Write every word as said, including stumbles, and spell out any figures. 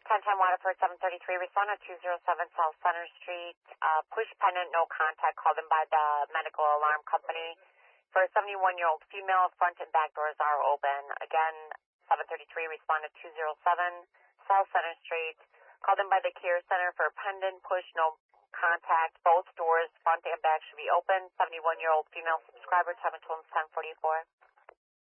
ten ten Waterford, seven thirty-three, respond at two oh seven South Center Street. Uh, push pendant, no contact, called in by the medical alarm company. For a seventy-one-year-old female, front and back doors are open. Again, seven thirty-three, respond at two oh seven South Center Street. Called in by the Care Center for pendant, push, no contact. Both doors, front and back, should be open. seventy-one-year-old female subscriber, time and ten forty-four.